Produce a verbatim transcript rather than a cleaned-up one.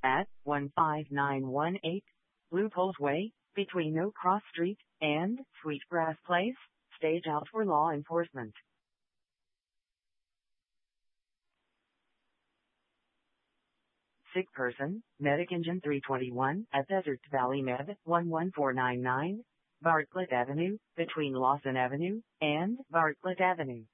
at one five nine one eight Loopholes Way, between Oak Cross Street and Sweetgrass Place. Stage out for law enforcement. Sick person, Medic Engine three twenty-one at Desert Valley Med one one four nine nine, Bartlett Avenue, between Lawson Avenue and Bartlett Avenue.